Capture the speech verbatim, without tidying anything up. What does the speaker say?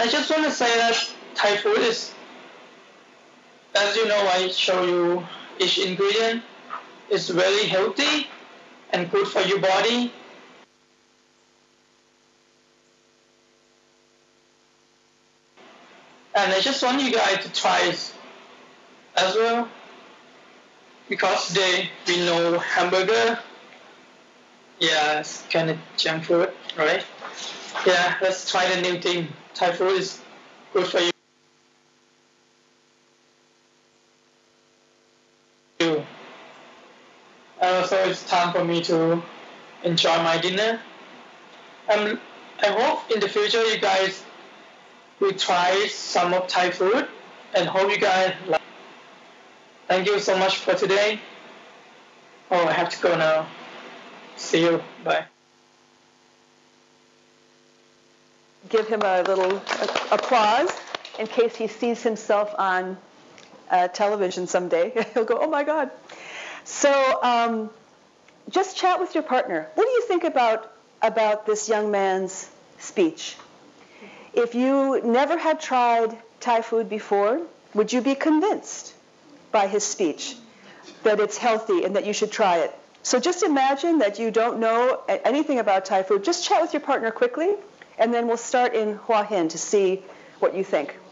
I just want to say that Thai food is, as you know, I show you each ingredient. It's very healthy and good for your body. And I just want you guys to try it as well. Because today we know hamburger, yeah, it's kind of junk food, right? Yeah, let's try the new thing. Thai food is good for you. And also it's time for me to enjoy my dinner. Um, I hope in the future you guys will try some of Thai food and hope you guys like. Thank you so much for today. Oh, I have to go now. See you. Bye. Give him a little applause in case he sees himself on uh, television someday. He'll go, oh my God. So um, just chat with your partner. What do you think about, about this young man's speech? If you never had tried Thai food before, would you be convinced by his speech that it's healthy and that you should try it? So just imagine that you don't know anything about Thai food. Just chat with your partner quickly, and then we'll start in Hua Hin to see what you think.